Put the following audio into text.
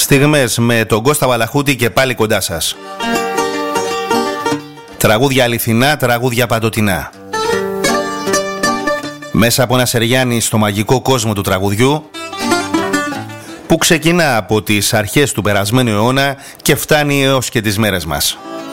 Στιγμές με τον Κώστα Βαλαχούτη και πάλι κοντά σας. Τραγούδια αληθινά, τραγούδια παντοτινά. Μέσα από ένα Σεριάννη στο μαγικό κόσμο του τραγουδιού, που ξεκινά από τις αρχές του περασμένου αιώνα και φτάνει έως και τις μέρες μας.